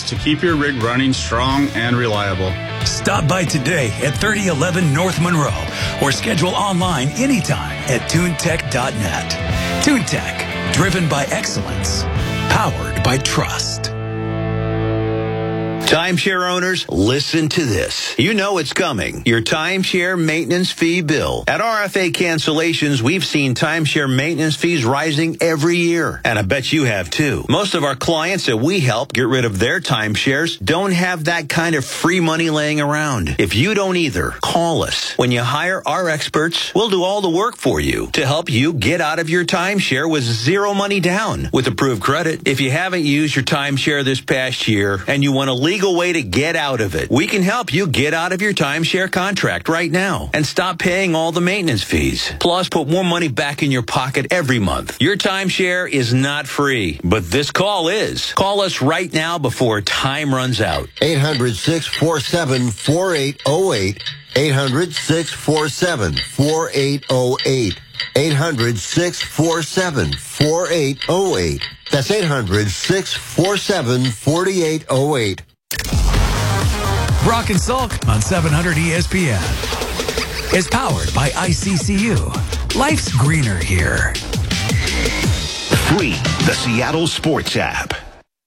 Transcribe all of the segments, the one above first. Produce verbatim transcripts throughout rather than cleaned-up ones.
to keep your rig running strong and reliable. Stop by today at thirty eleven North Monroe or schedule online anytime at tune tech dot net. TuneTech, driven by excellence, powered by trust. Timeshare owners, listen to this. You know it's coming. Your timeshare maintenance fee bill. At R F A Cancellations, we've seen timeshare maintenance fees rising every year. And I bet you have too. Most of our clients that we help get rid of their timeshares don't have that kind of free money laying around. If you don't either, call us. When you hire our experts, we'll do all the work for you to help you get out of your timeshare with zero money down with approved credit. If you haven't used your timeshare this past year and you want to leave legal way to get out of it, we can help you get out of your timeshare contract right now and stop paying all the maintenance fees. Plus, put more money back in your pocket every month. Your timeshare is not free, but this call is. Call us right now before time runs out. eight hundred, six four seven, four eight zero eight. eight hundred, six four seven, four eight zero eight. eight hundred, six four seven, four eight zero eight. That's eight hundred, six four seven, four eight zero eight. Brock and Salk on seven hundred E S P N is powered by I C C U. Life's greener here. Free, the Seattle Sports app.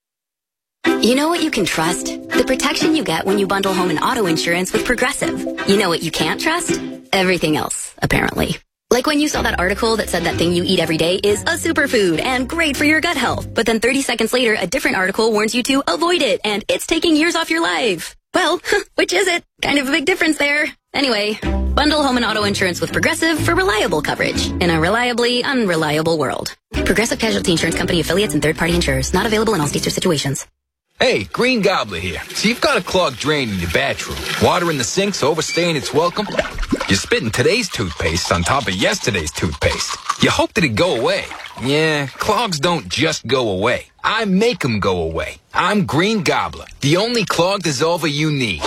You know what you can trust? The protection you get when you bundle home and auto insurance with Progressive. You know what you can't trust? Everything else, apparently. Like when you saw that article that said that thing you eat every day is a superfood and great for your gut health. But then thirty seconds later, a different article warns you to avoid it and it's taking years off your life. Well, which is it? Kind of a big difference there. Anyway, bundle home and auto insurance with Progressive for reliable coverage in a reliably unreliable world. Progressive Casualty Insurance Company affiliates and third-party insurers. Not available in all states or situations. Hey, Green Gobbler here. So you've got a clogged drain in your bathroom. Water in the sink's overstaying its welcome. You're spitting today's toothpaste on top of yesterday's toothpaste. You hope that it go away. Yeah, clogs don't just go away. I make them go away. I'm Green Gobbler, the only clog dissolver you need.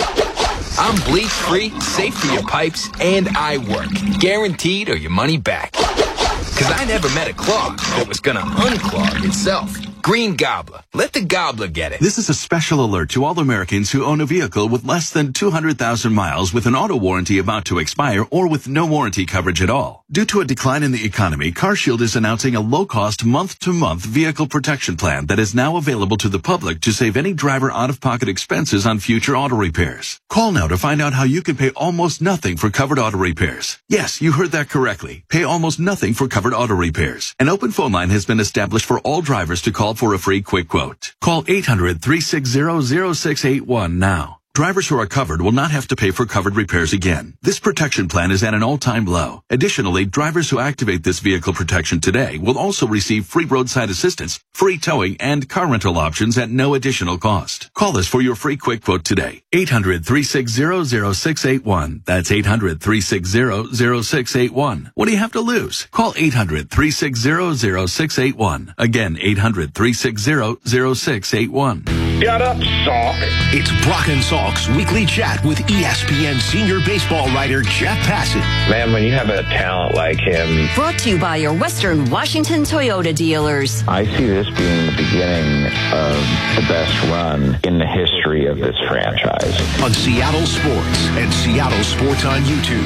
I'm bleach-free, safe for your pipes, and I work. Guaranteed or your money back. Because I never met a clog that was going to unclog itself. Green Gobbler. Let the gobbler get it. This is a special alert to all Americans who own a vehicle with less than two hundred thousand miles with an auto warranty about to expire or with no warranty coverage at all. Due to a decline in the economy, CarShield is announcing a low-cost month-to-month vehicle protection plan that is now available to the public to save any driver out-of-pocket expenses on future auto repairs. Call now to find out how you can pay almost nothing for covered auto repairs. Yes, you heard that correctly. Pay almost nothing for covered auto repairs. An open phone line has been established for all drivers to call for a free quick quote. Call eight hundred, three six zero, zero six eight one now. Drivers who are covered will not have to pay for covered repairs again. This protection plan is at an all-time low. Additionally, drivers who activate this vehicle protection today will also receive free roadside assistance, free towing, and car rental options at no additional cost. Call us for your free quick quote today. eight hundred, three six zero, zero six eight one. That's eight hundred, three six zero, zero six eight one. What do you have to lose? Call eight hundred, three six zero, zero six eight one. Again, eight hundred, three six zero, zero six eight one. Shut up, Salk. It's Brock and Salk's weekly chat with E S P N senior baseball writer Jeff Passan. Man, when you have a talent like him. Brought to you by your Western Washington Toyota dealers. I see this being the beginning of the best run in the history of this franchise. On Seattle Sports and Seattle Sports on YouTube.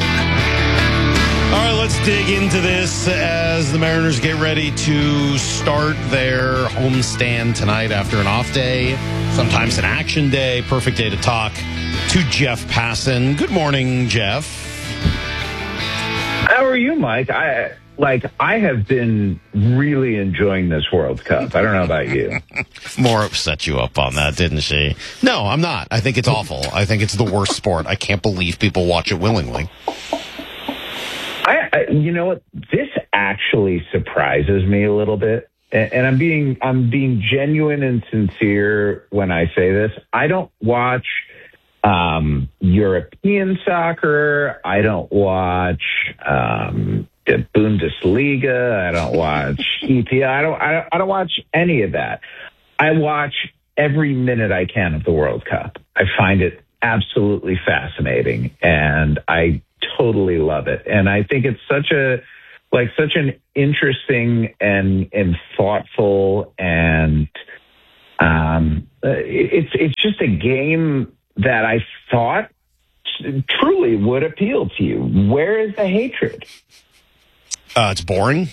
All right, let's dig into this as the Mariners get ready to start their homestand tonight after an off day, sometimes an action day. Perfect day to talk to Jeff Passan. Good morning, Jeff. How are you, Mike? I like I have been really enjoying this World Cup. I don't know about you. Maura set you up on that, didn't she? No, I'm not. I think it's awful. I think it's the worst sport. I can't believe people watch it willingly. I, I, you know what? This actually surprises me a little bit, and, and I'm being I'm being genuine and sincere when I say this. I don't watch um, European soccer. I don't watch um, the Bundesliga. I don't watch E P L. I don't. I don't. I don't watch any of that. I watch every minute I can of the World Cup. I find it absolutely fascinating, and I totally love it. And I think it's such a like such an interesting and and thoughtful and um Uh, it's it's just a game that I thought truly would appeal to you. Where is the hatred? Uh, it's boring.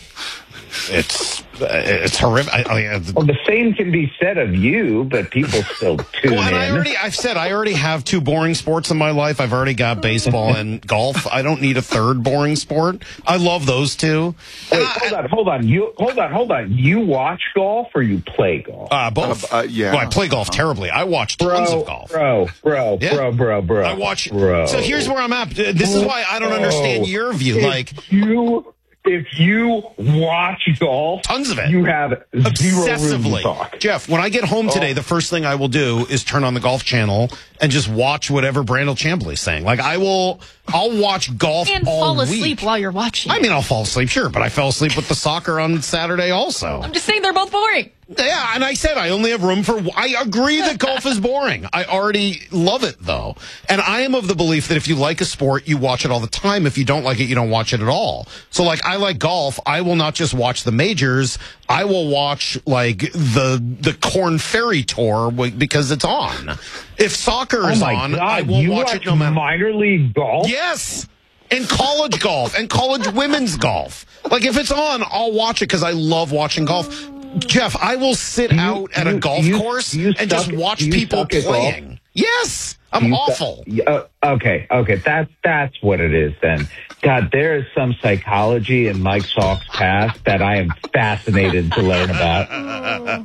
It's it's horrific. I, I, well, the same can be said of you, but people still tune well, and in. I already, I've said I already have two boring sports in my life. I've already got baseball and golf. I don't need a third boring sport. I love those two. Wait, I, hold on, hold on. You hold on, hold on. You watch golf or you play golf? Uh, both. Uh, uh, yeah. Well, I play golf terribly. I watch bro, tons of golf. Bro, bro, yeah. bro, bro, bro. I watch. Bro. So here's where I'm at. This is why I don't understand your view. If like you. If you watch golf, tons of it. You have zero room to obsessively. talk. Jeff, when I get home today, Oh. the first thing I will do is turn on the Golf Channel and just watch whatever Brandel Chambly's saying. Like I will, I'll watch golf And all fall asleep week. while you're watching. I mean, I'll fall asleep, sure, but I fell asleep with the soccer on Saturday also. I'm just saying they're both boring. Yeah, and I said I only have room for... I agree that golf is boring. I already love it, though. And I am of the belief that if you like a sport, you watch it all the time. If you don't like it, you don't watch it at all. So, like, I like golf. I will not just watch the majors. I will watch, like, the the Corn Ferry Tour because it's on. If soccer is oh my on, God, I will you watch, watch it no matter... minor league golf? Yes! And college golf and college women's golf. Like, if it's on, I'll watch it because I love watching golf. Jeff, I will sit you, out at you, a golf you, course you and suck, just watch you people suck at playing. golf? Yes, I'm You awful. Suck, uh, okay, okay, that's that's what it is then. God, there is some psychology in Mike Salk's past that I am fascinated to learn about.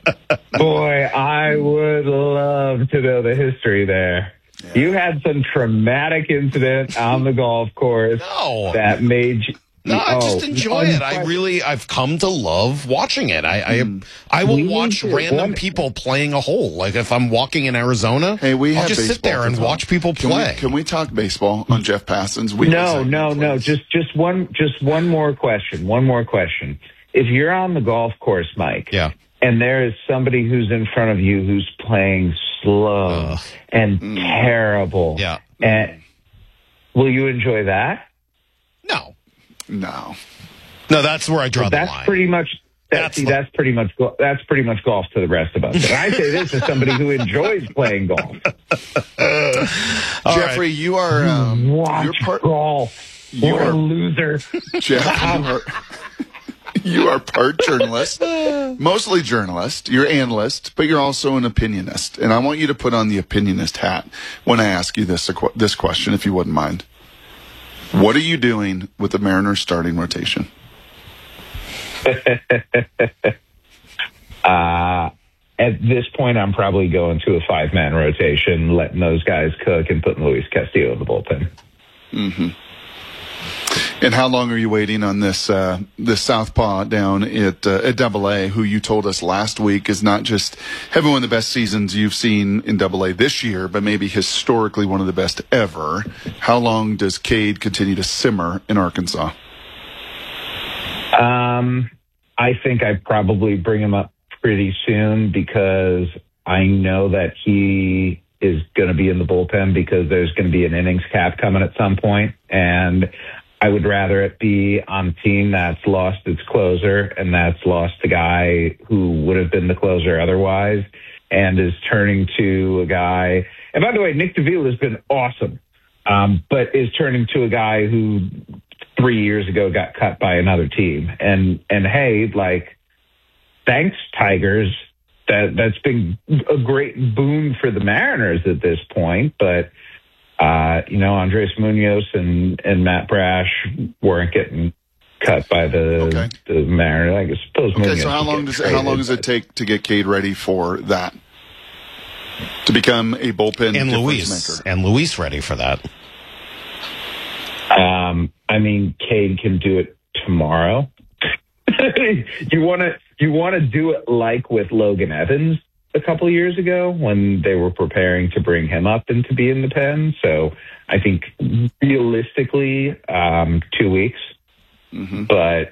Boy, I would love to know the history there. Yeah. You had some traumatic incident on the golf course no. that made you... No, I just oh, enjoy it. I really, I've come to love watching it. I, I, I will we watch random one, people playing a hole. Like if I'm walking in Arizona, hey, we I'll have just sit there and talk. watch people can play. We, can we talk baseball on Jeff Passan's weekly No, segment, no, please? no. Just, just one, just one more question. One more question. If you're on the golf course, Mike, yeah, and there is somebody who's in front of you who's playing slow uh, and mm, terrible, yeah, and will you enjoy that? No, no. No, that's where I draw well, the that's line. That's pretty much. That's that's, see, that's pretty much. That's pretty much golf to the rest of us. And I say this as somebody who enjoys playing golf. Uh, Jeffrey, right. you are. Um, Watch you're part, golf. You You're are a loser. Jeff, you are. You are part journalist, mostly journalist. You're analyst, but you're also an opinionist. And I want you to put on the opinionist hat when I ask you this this question, if you wouldn't mind. What are you doing with the Mariners starting rotation? uh, at this point, I'm probably going to a five-man rotation, letting those guys cook and putting Luis Castillo in the bullpen. Mm-hmm. And how long are you waiting on this uh, this southpaw down at uh, at Double A, who you told us last week is not just having one of the best seasons you've seen in Double A this year, but maybe historically one of the best ever? How long does Cade continue to simmer in Arkansas? Um, I think I'd probably bring him up pretty soon because I know that he is going to be in the bullpen because there's going to be an innings cap coming at some point, and I would rather it be on a team that's lost its closer and that's lost a guy who would have been the closer otherwise and is turning to a guy. And by the way, Nick DeVille has been awesome, um, but is turning to a guy who three years ago got cut by another team. And, and hey, like, thanks, Tigers. That, that's been a great boon for the Mariners at this point, but Uh, you know, Andres Munoz and, and Matt Brash weren't getting cut by the okay. the Mariners. I suppose. Okay, Munoz so how long does it, how long does it take to get Cade ready for that? To become a bullpen and difference Luis maker? and Luis ready for that? Um, I mean, Cade can do it tomorrow. you want to you want to do it like with Logan Evans a couple of years ago when they were preparing to bring him up and to be in the pen. So I think realistically, um, two weeks. Mm-hmm. But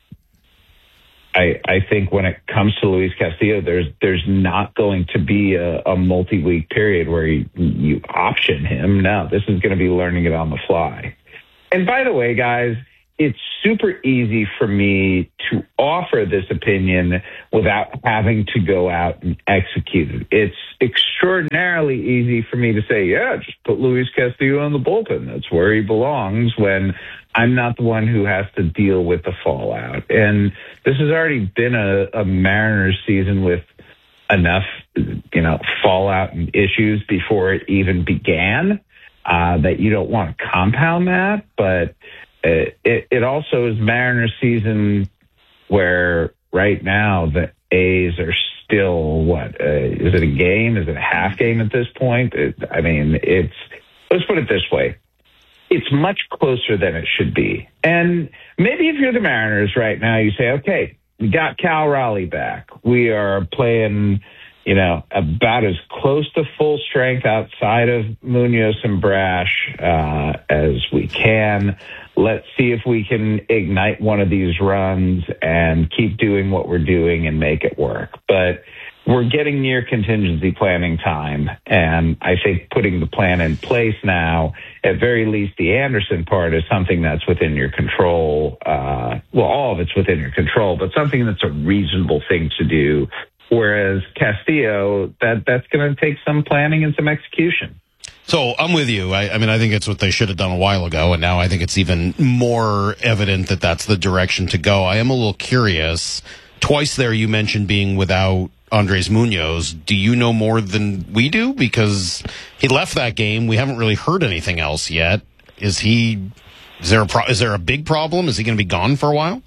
I I think when it comes to Luis Castillo, there's there's not going to be a, a multi-week period where you, you option him. No, this is going to be learning it on the fly. And by the way, guys, it's super easy for me to offer this opinion without having to go out and execute it. It's extraordinarily easy for me to say, yeah, just put Luis Castillo in the bullpen. That's where he belongs, when I'm not the one who has to deal with the fallout. And this has already been a, a Mariners season with enough, you know, fallout and issues before it even began, uh, that you don't want to compound that. But it, it, it also is Mariners season where right now the A's are still, what, uh, is it a game? Is it a half game at this point? It, I mean, it's, let's put it this way. It's much closer than it should be. And maybe if you're the Mariners right now, you say, okay, we got Cal Raleigh back. We are playing, you know, about as close to full strength outside of Munoz and Brash uh, as we can. Let's see if we can ignite one of these runs and keep doing what we're doing and make it work. But we're getting near contingency planning time, and I think putting the plan in place now, at very least the Anderson part, is something that's within your control. Uh, well, all of it's within your control, but something that's a reasonable thing to do. Whereas Castillo, that that's going to take some planning and some execution. So I'm with you. I, I mean, I think it's what they should have done a while ago, and now I think it's even more evident that that's the direction to go. I am a little curious. Twice there you mentioned being without Andres Munoz. Do you know more than we do? Because he left that game. We haven't really heard anything else yet. Is he? Is there a pro, is there a big problem? Is he going to be gone for a while?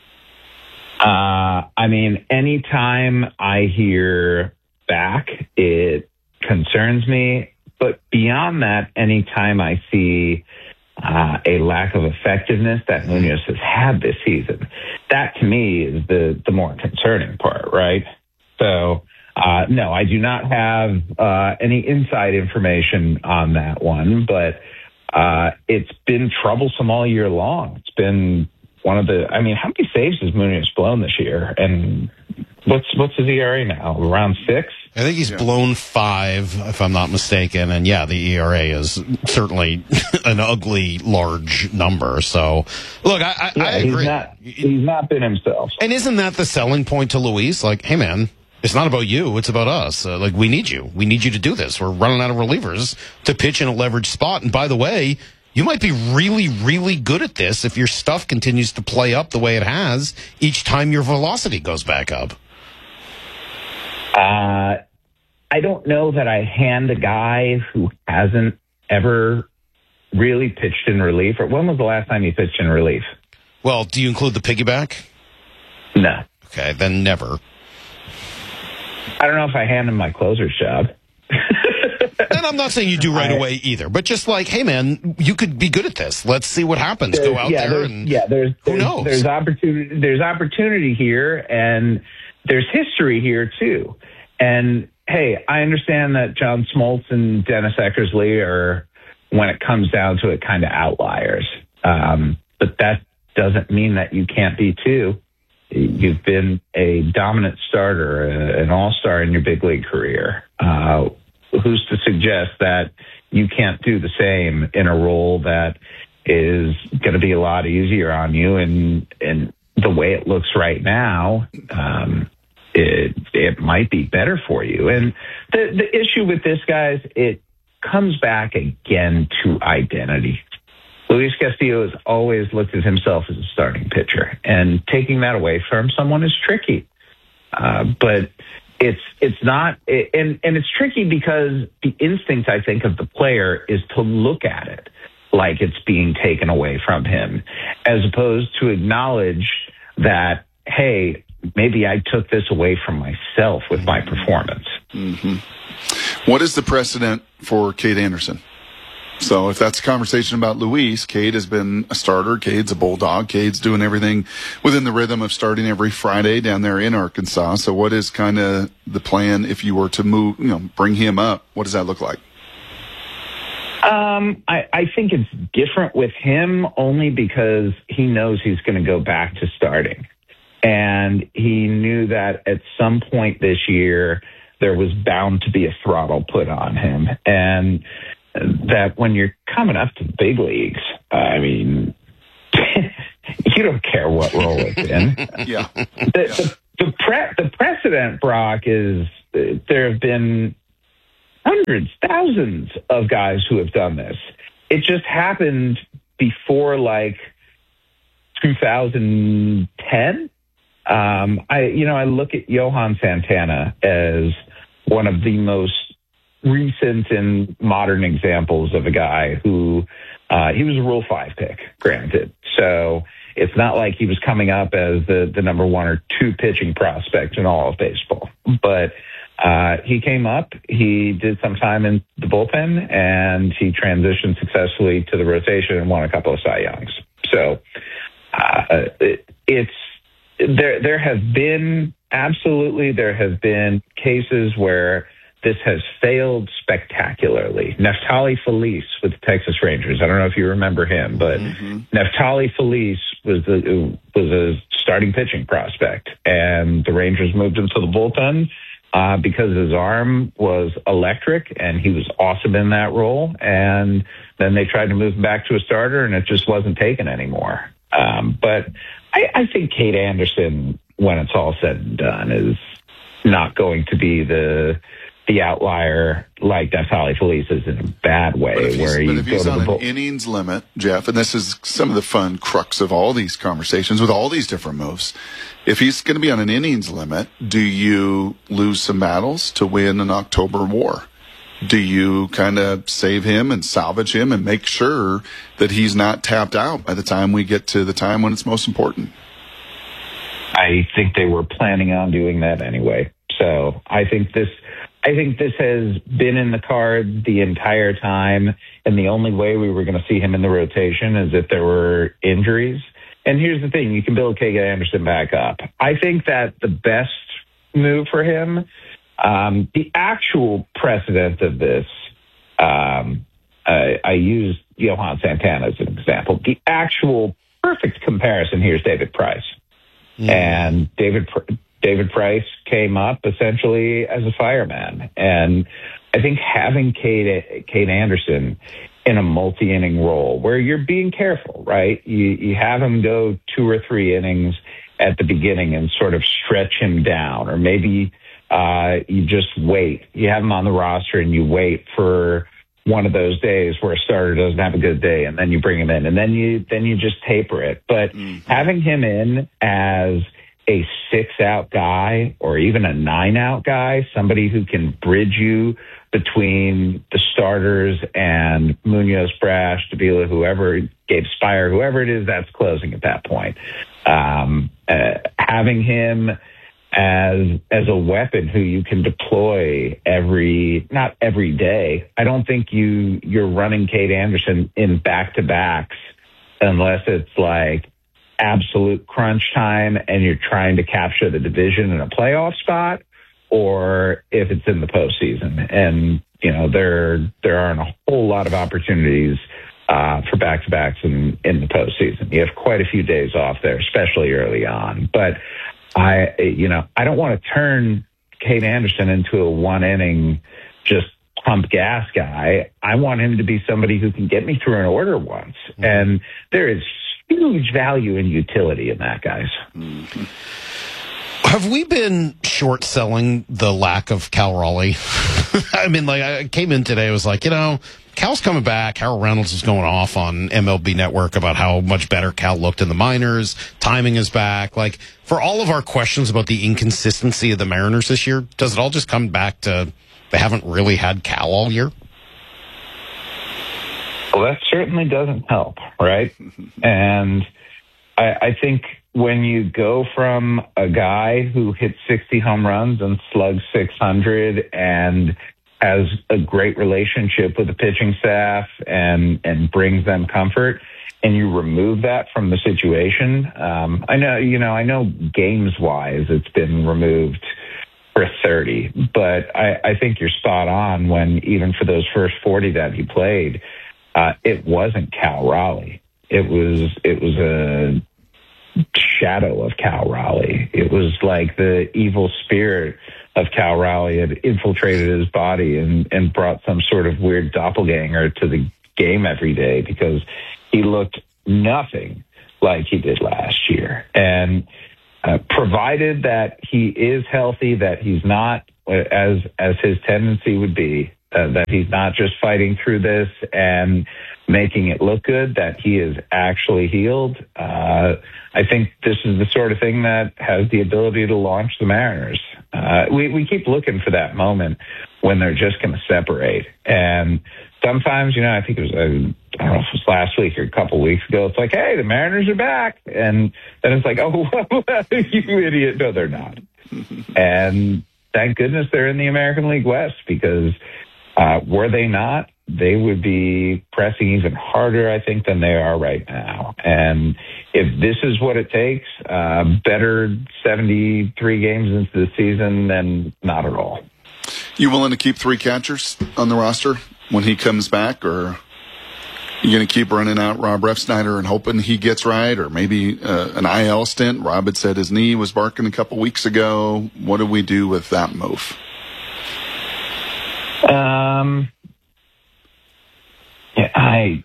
Uh, I mean, anytime I hear back, it concerns me. But beyond that, anytime I see uh, a lack of effectiveness that Munoz has had this season, that to me is the, the more concerning part, right? So, uh, no, I do not have uh, any inside information on that one, but uh, it's been troublesome all year long. It's been one of the, I mean, how many saves has Munoz blown this year? And what's what's his E R A now? Around six? I think he's yeah. blown five, if I'm not mistaken. And yeah, the E R A is certainly an ugly, large number. So, look, I, I, yeah, I agree. He's not, he's not been himself. And isn't that the selling point to Luis? Like, hey, man, it's not about you. It's about us. Uh, like, we need you. We need you to do this. We're running out of relievers to pitch in a leveraged spot. And by the way, you might be really, really good at this if your stuff continues to play up the way it has each time your velocity goes back up. Uh, I don't know that I hand a guy who hasn't ever really pitched in relief. Or when was the last time you pitched in relief? Well, do you include the piggyback? No. Okay, then never. I don't know if I hand him my closer's job. And I'm not saying you do right I, away either, but just like, hey, man, you could be good at this. Let's see what happens. Go out yeah, there and yeah, there's, who there's, knows? There's opportunity. There's opportunity here, and there's history here too. And hey, I understand that John Smoltz and Dennis Eckersley are, when it comes down to it, kind of outliers. Um, but that doesn't mean that you can't be too. You've been a dominant starter, an all-star in your big league career. Uh, who's to suggest that you can't do the same in a role that is going to be a lot easier on you? And, and the way it looks right now, um, it, it might be better for you. And the, the issue with this, guys, it comes back again to identity. Luis Castillo has always looked at himself as a starting pitcher, and taking that away from someone is tricky. Uh, but it's it's not, and and it's tricky because the instinct, I think, of the player is to look at it like it's being taken away from him, as opposed to acknowledge that, hey, maybe I took this away from myself with my performance. Mm-hmm. What is the precedent for Cade Anderson? So if that's a conversation about Luis, Cade has been a starter. Cade's a bulldog. Cade's doing everything within the rhythm of starting every Friday down there in Arkansas. So what is kind of the plan if you were to move, you know, bring him up? What does that look like? Um, I, I think it's different with him only because he knows he's going to go back to starting. And he knew that at some point this year, there was bound to be a throttle put on him. And that when you're coming up to the big leagues, I mean, you don't care what role it's in. Yeah. The, the, the, pre- the precedent, Brock, is uh, there have been hundreds, thousands of guys who have done this. It just happened before, like, two thousand ten. Um, I, you know, I look at Johan Santana as one of the most recent and modern examples of a guy who, uh, he was a Rule five pick, granted. So it's not like he was coming up as the, the number one or two pitching prospect in all of baseball. But uh, he came up, he did some time in the bullpen, and he transitioned successfully to the rotation and won a couple of Cy Youngs. So uh, it, it's there. There have been absolutely there have been cases where this has failed spectacularly. Neftali Feliz with the Texas Rangers. I don't know if you remember him, but mm-hmm. Neftali Feliz was the was a starting pitching prospect, and the Rangers moved him to the bullpen uh, because his arm was electric, and he was awesome in that role. And then they tried to move him back to a starter, and it just wasn't taken anymore. Um, but I, I think Kate Anderson, when it's all said and done, is not going to be the the outlier like Neftali Feliz is in a bad way. Where but you if go he's to on the an bull- innings limit, Jeff, and this is some of the fun crux of all these conversations with all these different moves. If he's going to be on an innings limit, do you lose some battles to win an October war? Do you kind of save him and salvage him and make sure that he's not tapped out by the time we get to the time when it's most important? I think they were planning on doing that anyway. So I think this, I think this has been in the cards the entire time, and the only way we were going to see him in the rotation is if there were injuries. And here's the thing, you can build Kate Anderson back up. I think that the best move for him, um, the actual precedent of this, um, I, I used Johan Santana as an example. The actual perfect comparison here is David Price. Mm. And David David Price came up essentially as a fireman. And I think having Kate, Kate Anderson in a multi-inning role where you're being careful, right? You, you have him go two or three innings at the beginning and sort of stretch him down, or maybe uh, you just wait. You have him on the roster and you wait for one of those days where a starter doesn't have a good day, and then you bring him in, and then you then you just taper it. But mm-hmm. having him in as a six-out guy or even a nine-out guy, somebody who can bridge you between the starters and Munoz, Brash, Davila, whoever, Gabe Spire, whoever it is that's closing at that point. Um, uh, having him as as a weapon who you can deploy every, not every day. I don't think you, you're running Kate Anderson in back-to-backs unless it's like absolute crunch time and you're trying to capture the division in a playoff spot, or if it's in the postseason. And, you know, there there aren't a whole lot of opportunities uh, for back-to-backs in, in the postseason. You have quite a few days off there, especially early on. But I, you know, I don't want to turn Kate Anderson into a one-inning just pump gas guy. I want him to be somebody who can get me through an order once. Mm-hmm. And there is huge value and utility in that, guys. Mm-hmm. Have we been short selling the lack of Cal Raleigh? I mean, like, I came in today, I was like, you know, Cal's coming back. Harold Reynolds is going off on M L B Network about how much better Cal looked in the minors. Timing is back. Like, for all of our questions about the inconsistency of the Mariners this year, does it all just come back to they haven't really had Cal all year? Well, that certainly doesn't help, right? And I, I think when you go from a guy who hits sixty home runs and slugs six hundred and has a great relationship with the pitching staff and, and brings them comfort, and you remove that from the situation. Um, I know, you know, I know games wise it's been removed for thirty, but I, I think you're spot on when even for those first forty that he played, uh, it wasn't Cal Raleigh. It was, it was a shadow of Cal Raleigh. It was like the evil spirit of Cal Raleigh had infiltrated his body and, and brought some sort of weird doppelganger to the game every day, because he looked nothing like he did last year. And uh, provided that he is healthy, that he's not, as as his tendency would be, uh, that he's not just fighting through this and making it look good, that he is actually healed, uh, I think this is the sort of thing that has the ability to launch the Mariners. Uh, we, we keep looking for that moment when they're just going to separate. And sometimes, you know, I think it was, uh, I don't know if it was last week or a couple weeks ago, it's like, hey, the Mariners are back. And then it's like, oh, you idiot. No, they're not. And thank goodness they're in the American League West, because uh, were they not, they would be pressing even harder, I think, than they are right now. And if this is what it takes, uh, better seventy-three games into the season than not at all. You willing to keep three catchers on the roster when he comes back, or you going to keep running out Rob Refsnyder and hoping he gets right, or maybe uh, an I L stint? Rob had said his knee was barking a couple weeks ago. What do we do with that move? Um, yeah, I.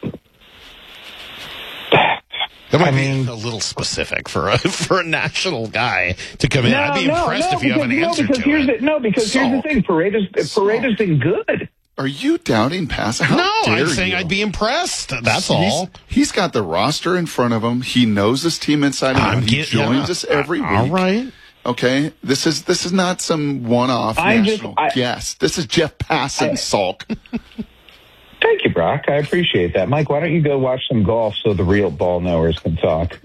That might I mean, be a little specific for a for a national guy to come in. No, I'd be no, impressed no, if you because, have an no, answer because to here's it. The, no, because Salk. here's the thing. Paredes, Paredes been good. Are you doubting Pass? How No, dare I'm saying you? I'd be impressed. That's he's, all. He's got the roster in front of him. He knows this team inside and I'm out. He get- joins yeah. us every week. All right. Okay, this is this is not some one-off I just- national I- guest. This is Jeff Passan, I- Salk. Thank you, Brock. I appreciate that. Mike, why don't you go watch some golf so the real ball knowers can talk?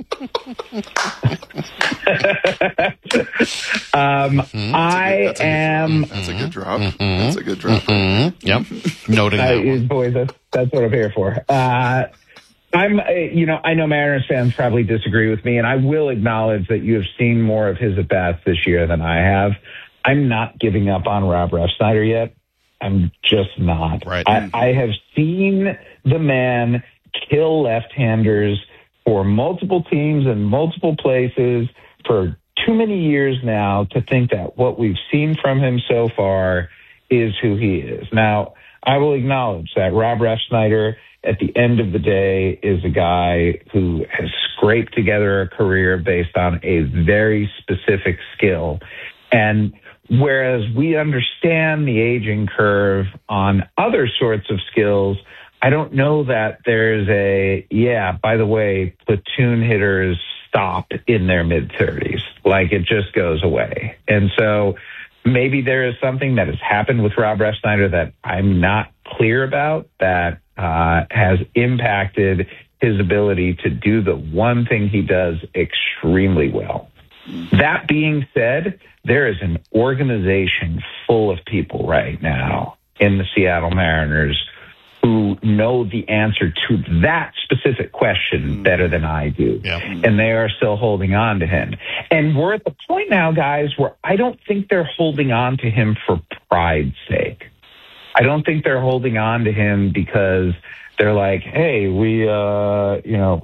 um, Mm-hmm. I That's a good am. drop. That's a good drop. That's a good drop. Mm-hmm. Yep. Noted that I, one. boy, that's, that's what I'm here for. Uh, I'm, uh, you know, I know Mariners fans probably disagree with me, and I will acknowledge that you have seen more of his at-bats this year than I have. I'm not giving up on Rob Refsnyder yet. I'm just not. Right. I, I have seen the man kill left-handers for multiple teams and multiple places for too many years now to think that what we've seen from him so far is who he is. Now, I will acknowledge that Rob Refsnyder, at the end of the day, is a guy who has scraped together a career based on a very specific skill. And whereas we understand the aging curve on other sorts of skills, I don't know that there's a, yeah, by the way, platoon hitters stop in their mid-thirties. Like, it just goes away. And so maybe there is something that has happened with Rob Refsnyder that I'm not clear about that uh, has impacted his ability to do the one thing he does extremely well. That being said, there is an organization full of people right now in the Seattle Mariners who know the answer to that specific question better than I do. Yeah. And they are still holding on to him. And we're at the point now, guys, where I don't think they're holding on to him for pride's sake. I don't think they're holding on to him because they're like, hey, we, uh, you know,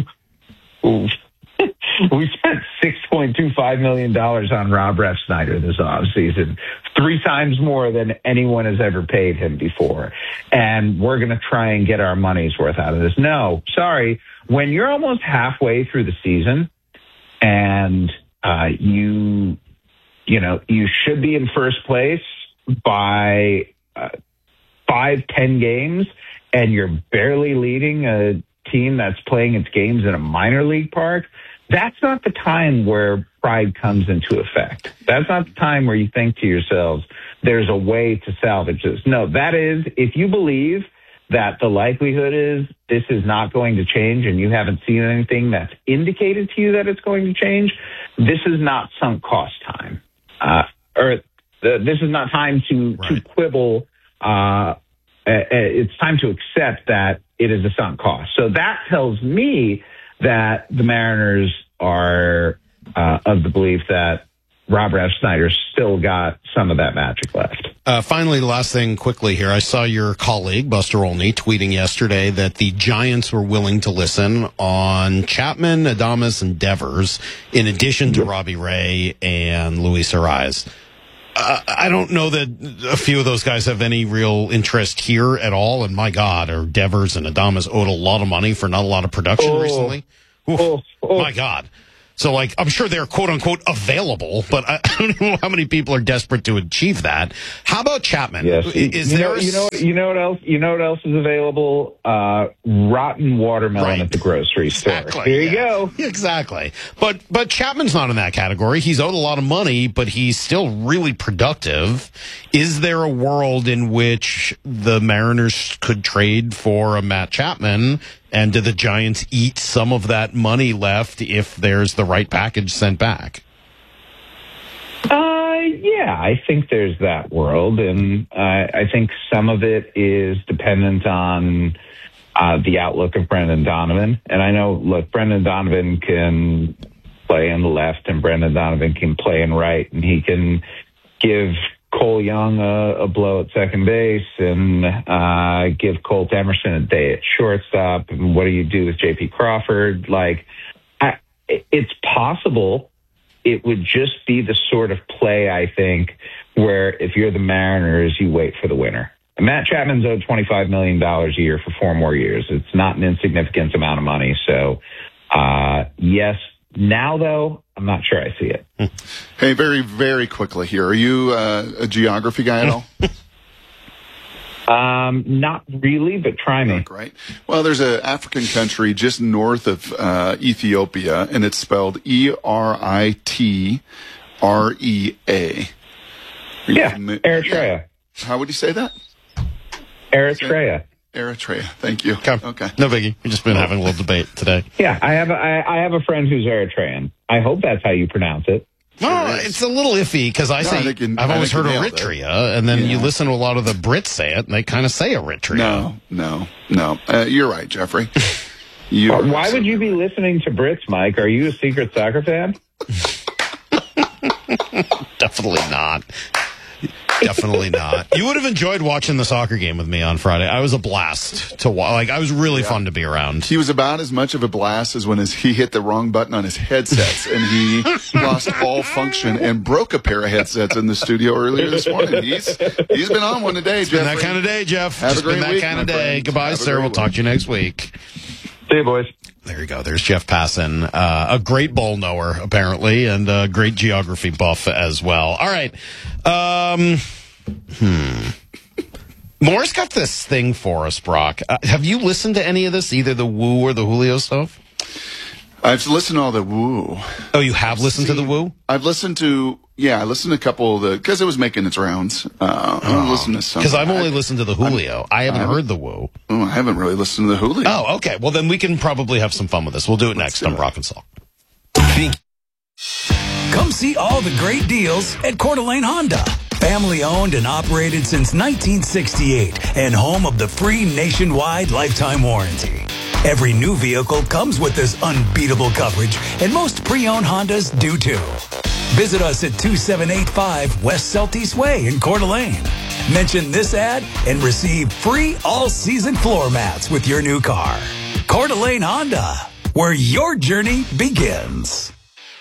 we, we spent six point two five million dollars on Rob Refsnyder this offseason, three times more than anyone has ever paid him before. And we're going to try and get our money's worth out of this. No, sorry. When you're almost halfway through the season and uh, you, you know, you should be in first place by uh, five, ten games, and you're barely leading a team that's playing its games in a minor league park, that's not the time where pride comes into effect. That's not the time where you think to yourselves, there's a way to salvage this. No, that is, if you believe that the likelihood is this is not going to change and you haven't seen anything that's indicated to you that it's going to change, this is not sunk cost time. Uh, or the, this is not time to, right. to quibble. Uh, it's time to accept that it is a sunk cost. So that tells me that the Mariners are uh, of the belief that Rob Refsnyder still got some of that magic left. Uh, finally, the last thing quickly here. I saw your colleague, Buster Olney, tweeting yesterday that the Giants were willing to listen on Chapman, Adames, and Devers, in addition to Robbie Ray and Luis Arraez. Uh, I don't know that a few of those guys have any real interest here at all. And my God, are Devers and Adames owed a lot of money for not a lot of production oh, recently? Oh, oh. My God. So, like, I'm sure they're quote-unquote available, but I don't know how many people are desperate to achieve that. How about Chapman? Yes. Is you there know, you know you know what else? You know what else is available? Uh, rotten watermelon right. at the grocery store. Exactly, Here yeah. you go. Exactly. But but Chapman's not in that category. He's owed a lot of money, but he's still really productive. Is there a world in which the Mariners could trade for a Matt Chapman? And do the Giants eat some of that money left if there's the right package sent back? Uh, yeah, I think there's that world. And uh, I think some of it is dependent on uh, the outlook of Brendan Donovan. And I know, look, Brendan Donovan can play in the left and Brendan Donovan can play in right. And he can give Cole Young a, a blow at second base and uh, give Colt Emerson a day at shortstop. And what do you do with J P Crawford? Like, I, it's possible. It would just be the sort of play, I think, where if you're the Mariners, you wait for the winner. And Matt Chapman's owed twenty-five million dollars a year for four more years. It's not an insignificant amount of money. So, uh, yes. Now, though, I'm not sure I see it. Hey, very, very quickly here. Are you uh, a geography guy at all? um, not really, but try me. Right. Well, there's an African country just north of uh, Ethiopia, and it's spelled E R I T R E A. Yeah, Eritrea. Yeah. How would you say that? Eritrea. Eritrea. Thank you. Okay. okay. No biggie. We've just been having a little debate today. Yeah, I have a, I, I have a friend who's Eritrean. I hope that's how you pronounce it. No, sure it's a little iffy because I no, say I you, I've I always heard Eritrea, and then yeah. you listen to a lot of the Brits say it, and they kind of say Eritrea. No, no, no. Uh, you're right, Jeffrey. You uh, why would you be listening to Brits, Mike? Are you a secret soccer fan? Definitely not. Definitely not. You would have enjoyed watching the soccer game with me on Friday. I was a blast to watch. Like, I was really yeah. fun to be around. He was about as much of a blast as when his, he hit the wrong button on his headsets and he lost all function and broke a pair of headsets in the studio earlier this morning. He's he's been on one today, Jeff. Been that kind of day, Jeff. Have Just a great been that week, kind of day. Friend. Goodbye, Have sir. We'll week. talk to you next week. See you, boys. There you go. There's Jeff Passan, uh, a great ball knower, apparently, and a great geography buff as well. All right. Um, hmm. Moore's got this thing for us, Brock. Uh, have you listened to any of this, either the Woo or the Julio stuff? I've listened to all the Woo. Oh, you have listened See, to the Woo? I've listened to, yeah, I listened to a couple of the, because it was making its rounds. Uh, oh. I listened to some. Because I've only I, listened to the Julio. I'm, I haven't I heard the Woo. Oh, I haven't really listened to the Julio. Oh, okay. Well, then we can probably have some fun with this. We'll do it Let's next do on it. Brock and Salk. Come see all the great deals at Coeur d'Alene Honda. Family owned and operated since nineteen sixty-eight and home of the free nationwide lifetime warranty. Every new vehicle comes with this unbeatable coverage, and most pre-owned Hondas do too. Visit us at two seven eight five West Celtice Way in Coeur d'Alene. Mention this ad and receive free all-season floor mats with your new car. Coeur d'Alene Honda, where your journey begins.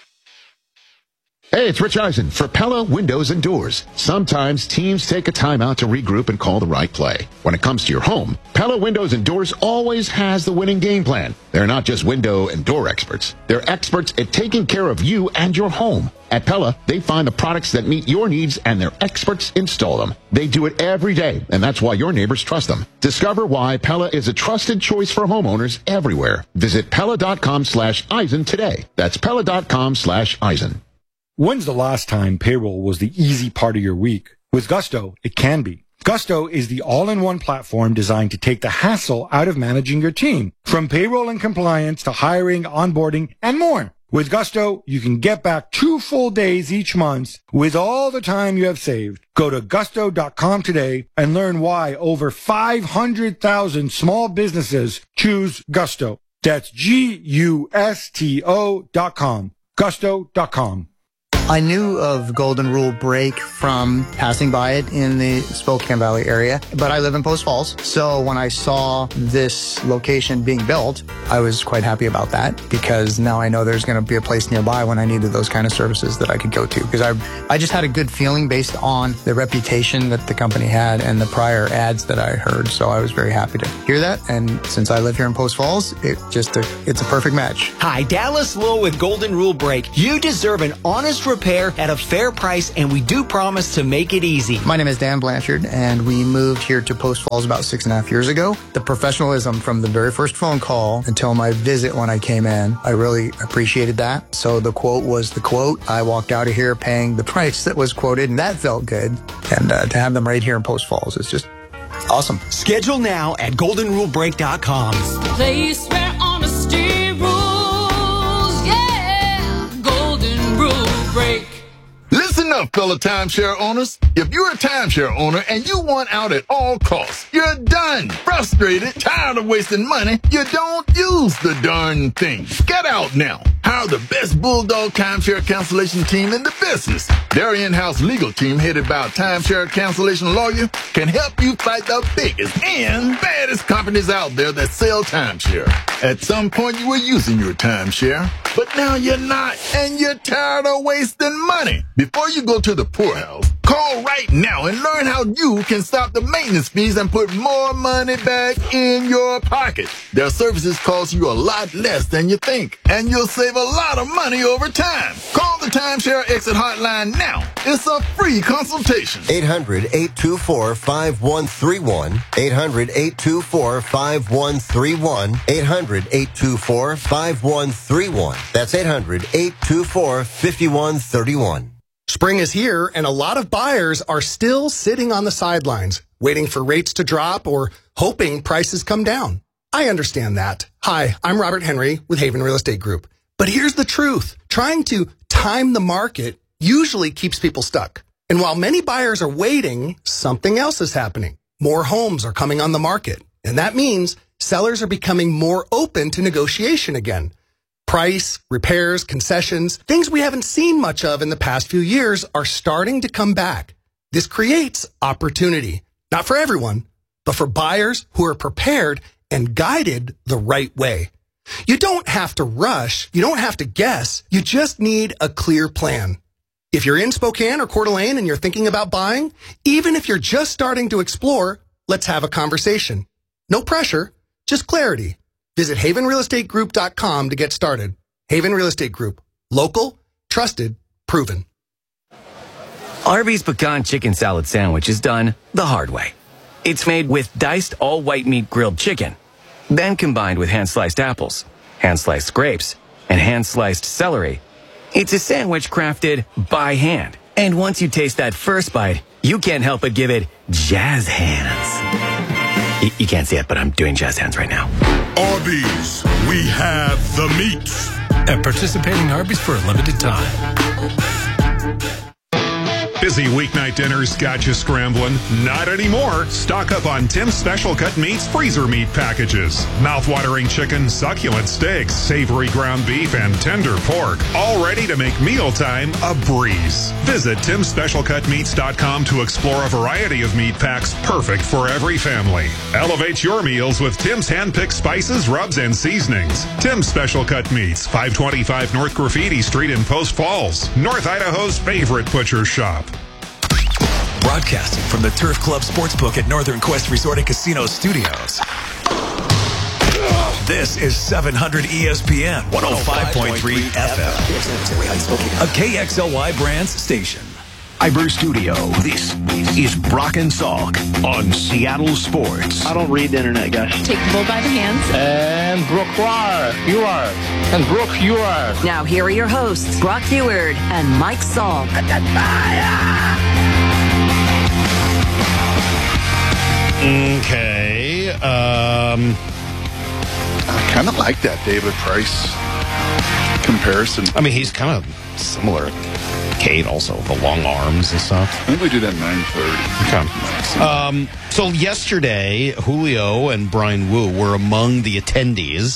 Hey, it's Rich Eisen for Pella Windows and Doors. Sometimes teams take a time out to regroup and call the right play. When it comes to your home, Pella Windows and Doors always has the winning game plan. They're not just window and door experts. They're experts at taking care of you and your home. At Pella, they find the products that meet your needs and their experts install them. They do it every day, and that's why your neighbors trust them. Discover why Pella is a trusted choice for homeowners everywhere. Visit Pella.com slash Eisen today. That's Pella.com slash Eisen. When's the last time payroll was the easy part of your week? With Gusto, it can be. Gusto is the all-in-one platform designed to take the hassle out of managing your team, from payroll and compliance to hiring, onboarding, and more. With Gusto, you can get back two full days each month with all the time you have saved. Go to gusto dot com today and learn why over five hundred thousand small businesses choose Gusto. That's G U S T O dot com. Gusto dot com. I knew of Golden Rule Break from passing by it in the Spokane Valley area, but I live in Post Falls. So when I saw this location being built, I was quite happy about that because now I know there's going to be a place nearby when I needed those kind of services that I could go to. Because I, I just had a good feeling based on the reputation that the company had and the prior ads that I heard. So I was very happy to hear that. And since I live here in Post Falls, it just a, it's a perfect match. Hi, Dallas Lowe with Golden Rule Break. You deserve an honest repair at a fair price, and we do promise to make it easy. My name is Dan Blanchard, and we moved here to Post Falls about six and a half years ago. The professionalism from the very first phone call until my visit when I came in, I really appreciated that. So the quote was the quote. I walked out of here paying the price that was quoted, and that felt good. And uh, to have them right here in Post Falls is just awesome. Schedule now at golden rule break dot com. Place where honesty rules, yeah. Golden Rule Break. Listen up, fellow timeshare owners. If you're a timeshare owner and you want out at all costs, you're done. Frustrated, tired of wasting money, you don't use the darn thing. Get out now. Hire the best Bulldog timeshare cancellation team in the business. Their in-house legal team, headed by a timeshare cancellation lawyer, can help you fight the biggest and baddest companies out there that sell timeshare. At some point, you were using your timeshare, but now you're not, and you're tired of wasting money. Before you go to the poorhouse, call right now and learn how you can stop the maintenance fees and put more money back in your pocket. Their services cost you a lot less than you think, and you'll save a lot of money over time. Call the Timeshare Exit Hotline now. It's a free consultation. eight hundred, eight two four, five one three one. eight hundred, eight two four, five one three one. eight hundred, eight two four, five one three one. That's eight hundred, eight two four, five one three one. Spring is here, and a lot of buyers are still sitting on the sidelines, waiting for rates to drop or hoping prices come down. I understand that. Hi, I'm Robert Henry with Haven Real Estate Group. But here's the truth. Trying to time the market usually keeps people stuck. And while many buyers are waiting, something else is happening. More homes are coming on the market. And that means sellers are becoming more open to negotiation again. Price, repairs, concessions, things we haven't seen much of in the past few years are starting to come back. This creates opportunity, not for everyone, but for buyers who are prepared and guided the right way. You don't have to rush. You don't have to guess. You just need a clear plan. If you're in Spokane or Coeur d'Alene and you're thinking about buying, even if you're just starting to explore, let's have a conversation. No pressure, just clarity. Visit haven real estate group dot com to get started. Haven Real Estate Group. Local, trusted, proven. Arby's Pecan Chicken Salad Sandwich is done the hard way. It's made with diced all-white meat grilled chicken, then combined with hand-sliced apples, hand-sliced grapes, and hand-sliced celery. It's a sandwich crafted by hand. And once you taste that first bite, you can't help but give it jazz hands. Y- you can't see it, but I'm doing jazz hands right now. Arby's, we have the meats. At participating Arby's for a limited time. Busy weeknight dinners got you scrambling? Not anymore. Stock up on Tim's Special Cut Meats freezer meat packages. Mouth-watering chicken, succulent steaks, savory ground beef, and tender pork. All ready to make mealtime a breeze. Visit tims special cut meats dot com to explore a variety of meat packs perfect for every family. Elevate your meals with Tim's hand-picked spices, rubs, and seasonings. Tim's Special Cut Meats, five twenty-five North Graffiti Street in Post Falls, North Idaho's favorite butcher shop. Broadcasting from the Turf Club Sportsbook at Northern Quest Resort and Casino Studios. This is seven hundred E S P N one oh five point three F M, a K X L Y Brands station. Iber Studio. This is Brock and Salk on Seattle Sports. I don't read the internet, guys. Take the bull by the hands. And Brooke, you are. And Brooke, you are. Now here are your hosts, Brock Heward and Mike Salk. Okay. Um, I kind of like that David Price comparison. I mean, he's kind of similar. Cade also, the long arms and stuff. I think we do that at nine thirty. Okay. Um, so yesterday, Julio and Brian Wu were among the attendees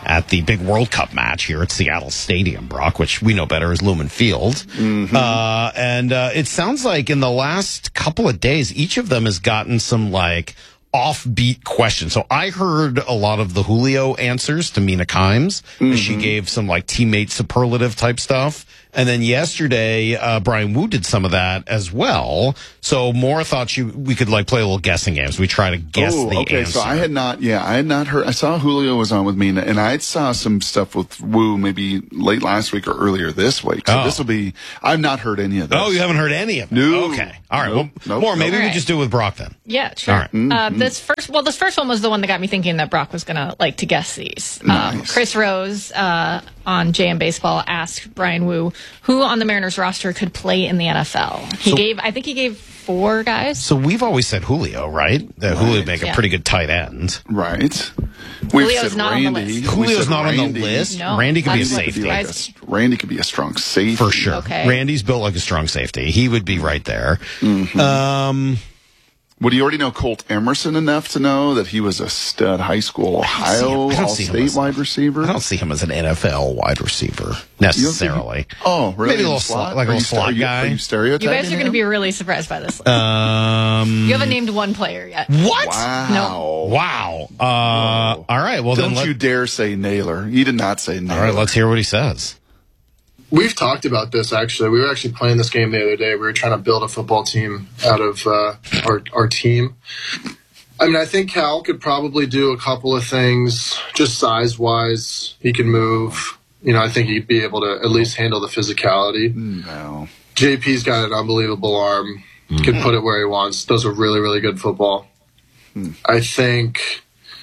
at the big World Cup match here at Seattle Stadium, Brock, which we know better as Lumen Field. Mm-hmm. Uh, and uh, it sounds like in the last couple of days, each of them has gotten some, like, offbeat questions. So I heard a lot of the Julio answers to Mina Kimes. Mm-hmm. She gave some, like, teammate superlative type stuff. And then yesterday, uh, Brian Wu did some of that as well. So Moore thought you, we could like play a little guessing games. We try to guess oh, the okay. answer. So I had not, yeah, I had not heard. I saw Julio was on with me, and I saw some stuff with Wu maybe late last week or earlier this week. So oh. this will be. I've not heard any of this. Oh, you haven't heard any of it? No. Okay. All right. Nope. Well, Nope. Moore, maybe nope. we Right. just do it with Brock then. Yeah, sure. All right. Mm-hmm. Uh, this first, well, this first one was the one that got me thinking that Brock was going to like to guess these. Nice. Um, Chris Rose uh, on J M Baseball asked Brian Wu who on the Mariners roster could play in the N F L. He So- gave, I think he gave four guys. So we've always said Julio, right? That Julio would make a Yeah. pretty good tight end. Right. We've Julio's said not on the Randy. list. Julio's We said not on Randy. the list. No. Randy could be a That's like- safety. Be like Guys. a, Randy could be a strong safety. For sure. Okay. Randy's built like a strong safety. He would be right there. Mm-hmm. Um, Would you already know Colt Emerson enough to know that he was a stud high school Ohio I don't see him All-State as- wide receiver? I don't see him as an N F L wide receiver necessarily. Oh, really? Maybe a In little slot? slot, like a Are little you sta- slot are you- guy. Are you stereotyping You guys are going to him? be really surprised by this list. Um, You haven't named one player yet. What? Wow. Wow. Uh, all right. Well, Don't then let, you dare say Naylor. You did not say Naylor. all right. Let's hear what he says. We've talked about this, actually. We were actually playing this game the other day. We were trying to build a football team out of uh, our, our team. I mean, I think Cal could probably do a couple of things just size-wise. He can move. You know, I think he'd be able to at least handle the physicality. No. J P's got an unbelievable arm. Mm-hmm. Can put it where he wants. Does a really, really good football. Hmm. I think...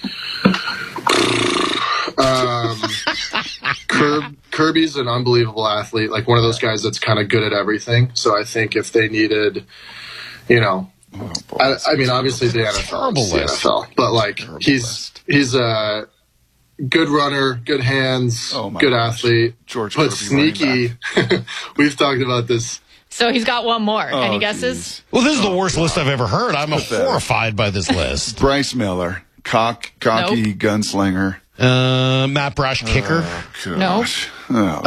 Um, Kirb, Kirby's an unbelievable athlete, like one of those guys that's kind of good at everything. So I think if they needed, you know, Oh, boy, I, I mean, obviously the N F L, terrible is the list. N F L, but like Terrible he's list. he's a good runner, good hands, Oh, my good gosh. athlete, George but Kirby, running sneaky. We've talked about this. So he's got one more. Any Oh, guesses? geez. Well, this is the worst list I've ever heard. I'm Pathetic. horrified by this list. Bryce Miller, cock, cocky gunslinger. Uh, Matt Brash, kicker. Oh, No. gosh. Oh, Uh,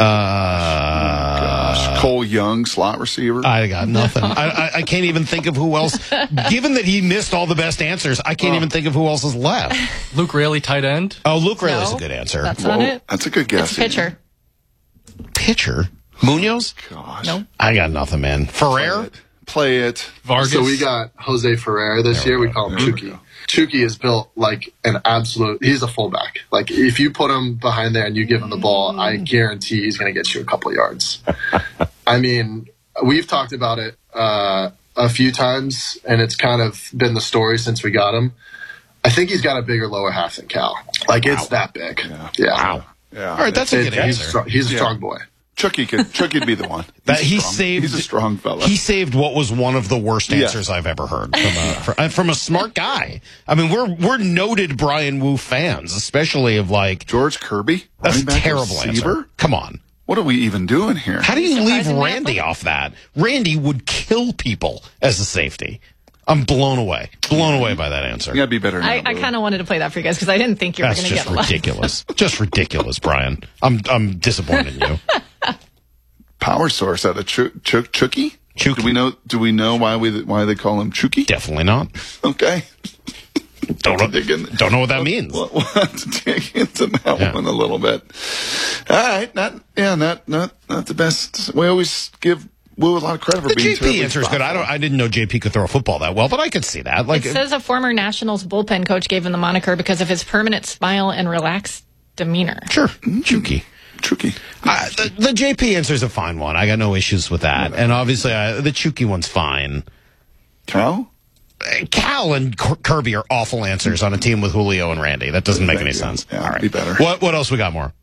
gosh. Cole Young, slot receiver. I got nothing. I, I, I can't even think of who else. Given that he missed all the best answers, I can't Oh. even think of who else is left. Luke Raley, tight end. Oh, Luke Raley's No, a good answer. That's not Whoa, it. That's a good guess. It's a pitcher. Pitcher. Munoz? Gosh. No. I got nothing, man. Ferrer? Play it. Vargas. So we got Jose Ferrer this There year. we We go. call him There we Chucky. go. Chucky is built like an absolute. He's a fullback. Like if you put him behind there and you give him the ball, I guarantee he's going to get you a couple of yards. I mean, we've talked about it uh, a few times, and it's kind of been the story since we got him. I think he's got a bigger lower half than Cal. Like it's that big. Yeah. Yeah. Wow. Yeah. All right, that's a It- good he's, answer. strong, he's a Yeah. strong boy. Chucky could Chucky'd be the one. That He's he strong. saved. He's a strong fella. He saved what was one of the worst Yeah. answers I've ever heard from a for, uh, from a smart guy. I mean, we're we're noted Brian Wu fans, especially of like George Kirby. that's a running back terrible receiver? answer. Come on. What are we even doing here? How do you leave Surprisingly Randy athletic. off that? Randy would kill people as a safety. I'm blown away. Blown away by that answer. You gotta be better. I, I kind of wanted to play that for you guys because I didn't think you were That's going to just get a lot. ridiculous. Just ridiculous, Brian. I'm I'm disappointed in you. Power source out of Ch- Ch- Chucky. Chucky. Do we know? Do we know why we why they call him Chucky? Definitely not. Okay. Don't know, dig in- don't know what that means. We'll, we'll have to dig into that Yeah. one a little bit. All right, not yeah, not not not the best. We always give Wu a lot of credit for The being J P terribly answer is good. I don't. I didn't know J P could throw a football that well, but I could see that. Like It says a former Nationals bullpen coach gave him the moniker because of his permanent smile and relaxed demeanor. sure, Chucky. Chucky. Uh, the, the J P answer is a fine one. I got no issues with that. And obviously, uh, the Chucky one's fine. Cal? Uh, Cal and K- Kirby are awful answers on a team with Julio and Randy. That doesn't make Thank any you. sense. Yeah, All right. be better. What What else we got more?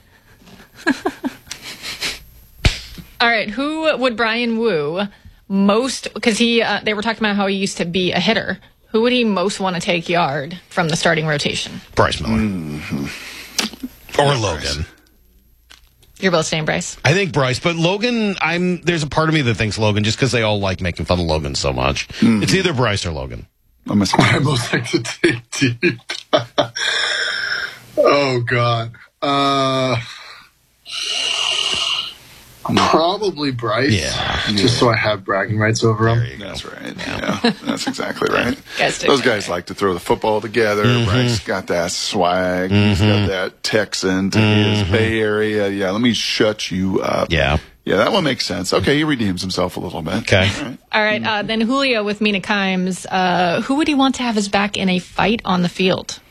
All right, who would Brian Wu most? Because he, uh, they were talking about how he used to be a hitter. Who would he most want to take yard from the starting rotation? Bryce Miller. Mm-hmm. Or Logan. You're both saying Bryce. I think Bryce, but Logan, I'm there's a part of me that thinks Logan just because they all like making fun of Logan so much. Mm-hmm. It's either Bryce or Logan. I'm I most like to take deep. Oh God. Uh, probably Bryce. Yeah. Just Yeah. so I have bragging rights over him. That's right. Yeah, that's exactly right. Guys Those guys like to throw the football together. Mhm. Bryce got that swag. He's Mhm. got that Texan to his Bay Area. Yeah, let me shut you up. Yeah. Yeah, that one makes sense. Okay, he redeems himself a little bit. Okay. All right. All right, uh, then Julio with Mina Kimes. Uh, who would he want to have his back in a fight on the field?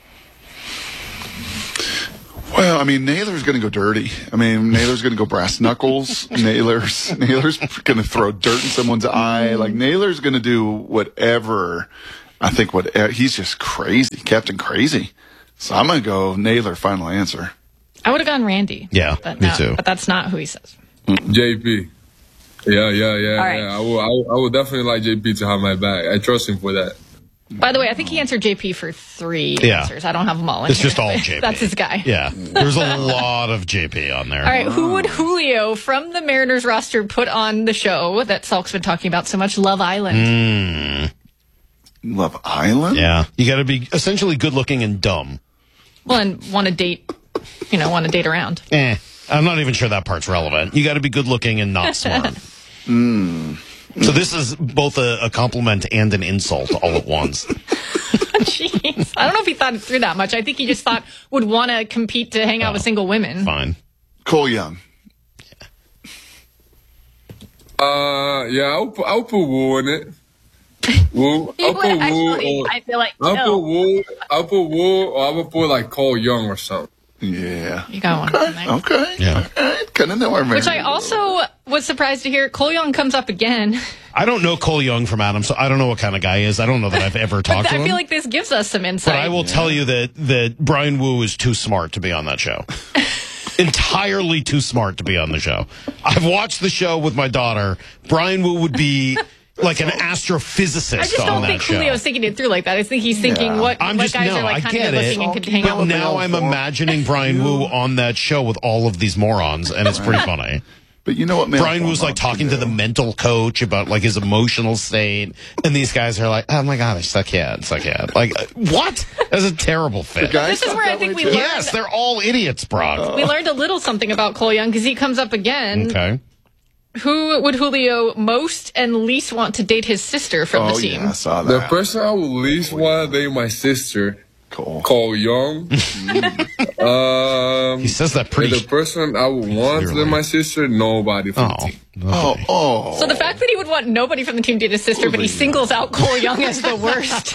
Well, I mean, Naylor's going to go dirty. I mean, Naylor's going to go brass knuckles. Naylor's Naylor's going to throw dirt in someone's eye. Like Naylor's going to do whatever. I think what he's just crazy, Captain Crazy. So I'm going to go Naylor. Final answer. I would have gone Randy. Yeah, but me no, too. But that's not who he says. J P. Yeah, yeah, yeah, All right. yeah. I will, I will, I will definitely like J P to have my back. I trust him for that. By the way, I think he answered J P for three Yeah. answers. I don't have them all in It's here, just all but J P. That's his guy. Yeah. There's a lot of J P on there. All right, who would Julio from the Mariners roster put on the show that Salk's been talking about so much, Love Island? Mm. Love Island? Yeah. You got to be essentially good looking and dumb. Well, and want to date, you know, want to date around. Eh. I'm not even sure that part's relevant. You got to be good looking and not smart. Mm. So this is both a, a compliment and an insult all at once. Jeez. I don't know if he thought it through that much. I think he just thought would want to compete to hang out with single women. Fine. Cole Young. Uh, yeah, I'll put, I'll put Woo in it. Woo. He I'll would put Woo. actually, Or, I feel like, I'll no. put Woo. I'll put Woo, or I will put like Cole Young or something. Yeah. You got one. Nice. Okay. Yeah. Kind of know our Which I also was surprised to hear. Cole Young comes up again. I don't know Cole Young from Adam, so I don't know what kind of guy he is. I don't know that I've ever talked But to I him. feel like this gives us some insight. But I will tell you that, that Brian Wu is too smart to be on that show. Entirely too smart to be on the show. I've watched the show with my daughter. Brian Wu would be like an astrophysicist I just on don't that think show. Julio's thinking it through like that. I think he's thinking Yeah. what, I'm what just, guys no, are like I kind of get good it. looking and could hang out But with. now I'm imagining Brian Wu on that show with all of these morons, and it's pretty funny. But you know what, man? Brian was like talking to the mental coach about like his emotional state, and these guys are like, "Oh my god, it's so cute, it's so cute." Like, uh, what? That's a terrible fit. This is where I think we learned. Yes, they're all idiots, Brock. We learned a little something about Cole Young because he comes up again. Okay. Who would Julio most and least want to date his sister from Oh, the team? yeah, I saw that. The person I would least want to date my sister, Cole, Cole Young. um, he says that pretty. The person I would want to date my sister, nobody from the team. Oh, oh. So the fact that he would want nobody from the team to date his sister, but he singles out Cole Young as the worst.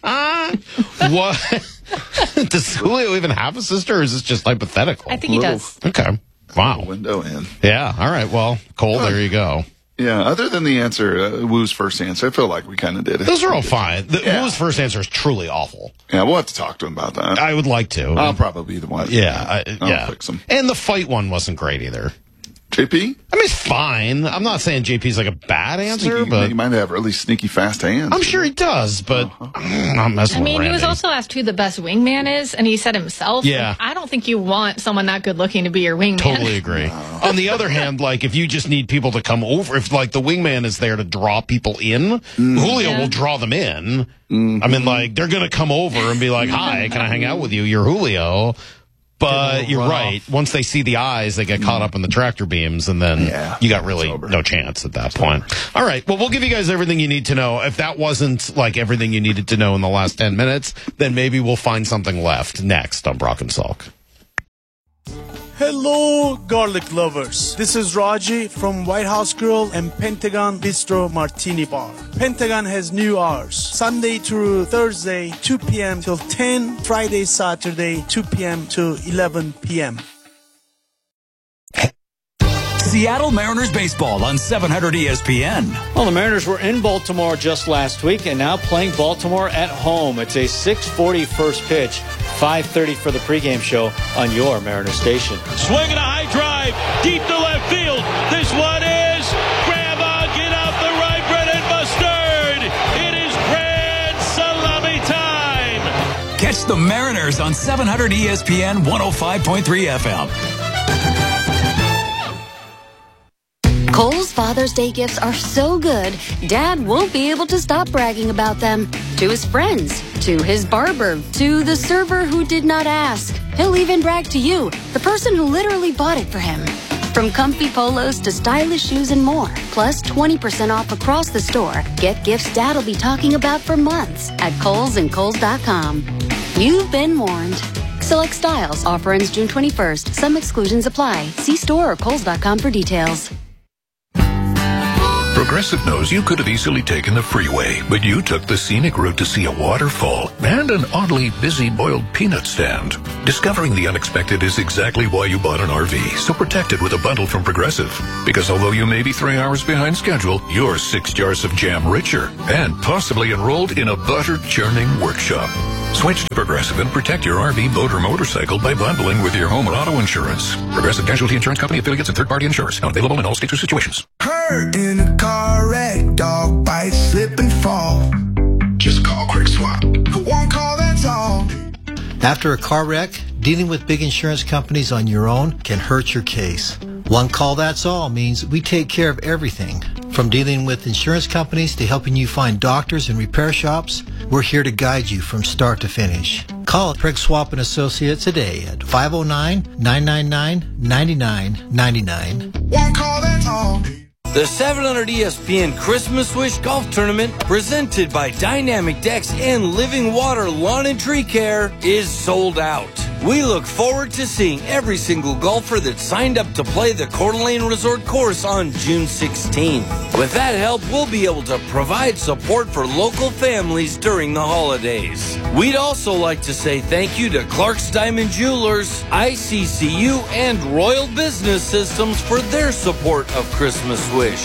What? Does Julio even have a sister, or is this just hypothetical? I think he does. Okay. Wow. Window in. Yeah. All right. Well, Cole, there you go. Yeah, other than the answer, uh, Woo's first answer, I feel like we kind of did it. Those are all fine. The, Yeah. Wu's first answer is truly awful. Yeah, we'll have to talk to him about that. I would like to. I'll probably be the one. Yeah. I, I'll yeah. fix him. And the fight one wasn't great either. J P? I mean, it's fine. I'm not saying J P's like a bad answer, Sneaky, but he might have really sneaky fast hands. I'm sure he does, but I'm not messing I mean, with he was Randy. also asked who the best wingman is, and he said himself. Yeah. Like, I don't think you want someone that good looking to be your wingman. Totally agree. On the other hand, like if you just need people to come over, if like the wingman is there to draw people in, Julio Yeah. will draw them in. I mean, like they're going to come over and be like, "Hi, can I hang out with you? You're Julio." But you're run right. Once they see the eyes, they get caught up in the tractor beams, and then Yeah, you got really no chance at that point. All right. Well, we'll give you guys everything you need to know. If that wasn't like everything you needed to know in the last ten minutes, then maybe we'll find something left next on Brock and Salk. Hello, garlic lovers. This is Raji from White House Grill and Pentagon Bistro Martini Bar. Pentagon has new hours. Sunday through Thursday, two p.m. till ten. Friday, Saturday, two p.m. to eleven p.m. Seattle Mariners baseball on seven hundred E S P N. Well, the Mariners were in Baltimore just last week and now playing Baltimore at home. It's a six forty first pitch, five thirty for the pregame show on your Mariner station. Swinging a high drive deep to left field. This one is grab on, get out the right, Brennan Mustard. It is grand salami time. Catch the Mariners on seven hundred E S P N one oh five point three F M. Kohl's Father's Day gifts are so good, Dad won't be able to stop bragging about them. To his friends, to his barber, to the server who did not ask. He'll even brag to you, the person who literally bought it for him. From comfy polos to stylish shoes and more, plus twenty percent off across the store. Get gifts Dad'll be talking about for months at Kohl's and Kohl's dot com. You've been warned. Select styles. Offer ends June twenty-first. Some exclusions apply. See store or Kohl's dot com for details. Progressive knows you could have easily taken the freeway, but you took the scenic route to see a waterfall and an oddly busy boiled peanut stand. Discovering the unexpected is exactly why you bought an R V, so protect it with a bundle from Progressive. Because although you may be three hours behind schedule, you're six jars of jam richer and possibly enrolled in a butter churning workshop. Switch to Progressive and protect your R V, boat, or motorcycle by bundling with your home or auto insurance. Progressive Casualty Insurance Company, affiliates, and third-party insurers. Not available in all states or situations. Hurt in a car wreck, dog bite, slip and fall. Just call Quick Swap. One call, that's all. After a car wreck, dealing with big insurance companies on your own can hurt your case. One call, that's all means we take care of everything. From dealing with insurance companies to helping you find doctors and repair shops, we're here to guide you from start to finish. Call Craig Swap and Associates today at five oh nine, nine nine nine, nine nine nine nine. One call, that's all. The seven hundred E S P N Christmas Wish Golf Tournament, presented by Dynamic Decks and Living Water Lawn and Tree Care, is sold out. We look forward to seeing every single golfer that signed up to play the Coeur d'Alene Resort course on June sixteenth. With that help, we'll be able to provide support for local families during the holidays. We'd also like to say thank you to Clark's Diamond Jewelers, I C C U, and Royal Business Systems for their support of Christmas Wish.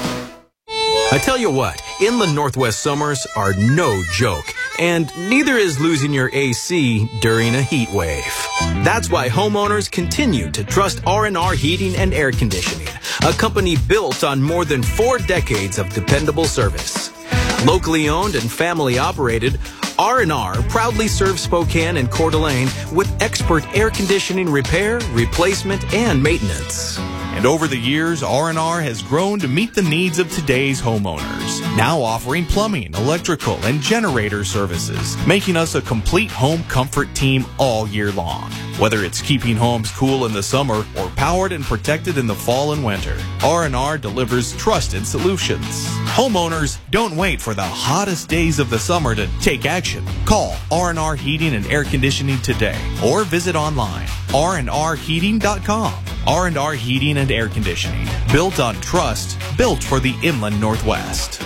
I tell you what, inland Northwest summers are no joke, and neither is losing your A C during a heat wave. That's why homeowners continue to trust R and R Heating and Air Conditioning, a company built on more than four decades of dependable service. Locally owned and family operated, R and R proudly serves Spokane and Coeur d'Alene with expert air conditioning repair, replacement, and maintenance. And over the years, R and R has grown to meet the needs of today's homeowners, now offering plumbing, electrical, and generator services, making us a complete home comfort team all year long. Whether it's keeping homes cool in the summer or powered and protected in the fall and winter, R and R delivers trusted solutions. Homeowners, don't wait for the hottest days of the summer to take action. Call R and R Heating and Air Conditioning today or visit online, r and r heating dot com. R and R Heating and Air Conditioning, built on trust, built for the inland Northwest.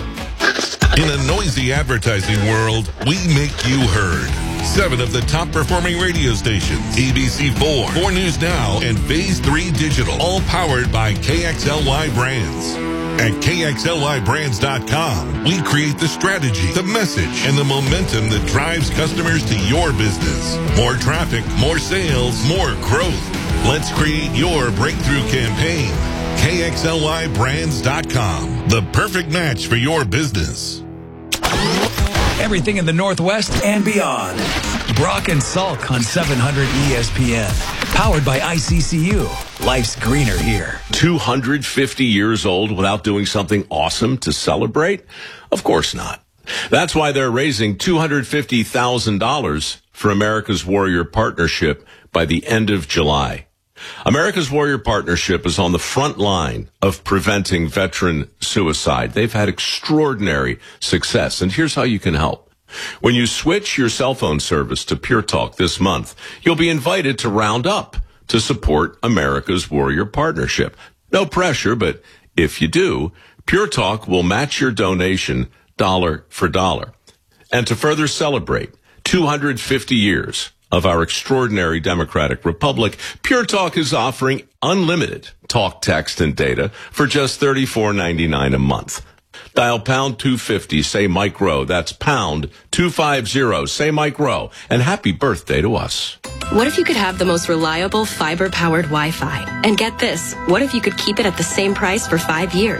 In a noisy advertising world, we make you heard. Seven of the top performing radio stations, A B C four, four News Now, and Phase three Digital, all powered by K X L Y Brands. At K X L Y brands dot com, we create the strategy, the message, and the momentum that drives customers to your business. More traffic, more sales, more growth. Let's create your breakthrough campaign. K X L Y brands dot com, the perfect match for your business. Everything in the Northwest and beyond. Brock and Salk on seven hundred E S P N. Powered by I C C U. Life's greener here. two hundred fifty years old without doing something awesome to celebrate? Of course not. That's why they're raising two hundred fifty thousand dollars for America's Warrior Partnership by the end of July. America's Warrior Partnership is on the front line of preventing veteran suicide. They've had extraordinary success, and here's how you can help. When you switch your cell phone service to Pure Talk this month, you'll be invited to round up to support America's Warrior Partnership. No pressure, but if you do, Pure Talk will match your donation dollar for dollar. And to further celebrate two hundred fifty years of our extraordinary democratic republic, Pure Talk is offering unlimited talk, text, and data for just thirty-four ninety-nine a month. Dial pound two fifty, say Mike Rowe. That's pound two fifty, say Mike Rowe. And happy birthday to us. What if you could have the most reliable fiber-powered Wi-Fi? And get this, what if you could keep it at the same price for five years?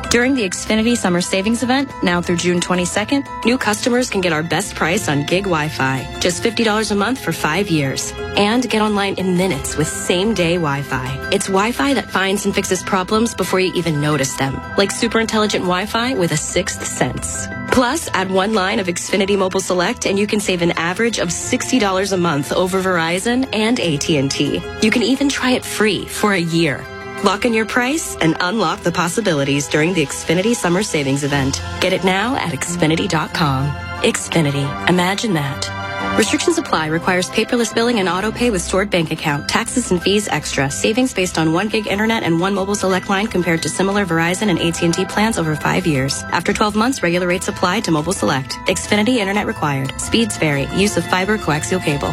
During the Xfinity Summer Savings Event, now through June twenty-second, new customers can get our best price on gig Wi-Fi, just fifty dollars a month for five years. And get online in minutes with same-day Wi-Fi. It's Wi-Fi that finds and fixes problems before you even notice them, like super intelligent Wi-Fi with a sixth sense. Plus, add one line of Xfinity Mobile Select and you can save an average of sixty dollars a month over Verizon and A T and T. You can even try it free for a year. Lock in your price and unlock the possibilities during the Xfinity Summer Savings Event. Get it now at Xfinity dot com. Xfinity. Imagine that. Restrictions apply. Requires paperless billing and auto pay with stored bank account. Taxes and fees extra. Savings based on one gig internet and one mobile select line compared to similar Verizon and A T and T plans over five years. After twelve months, regular rates apply to mobile select. Xfinity internet required. Speeds vary. Use of fiber coaxial cable.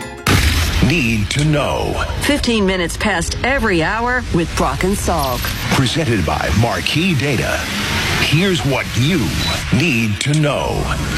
Need to know. fifteen minutes past every hour with Brock and Salk. Presented by Marquee Data. Here's what you need to know.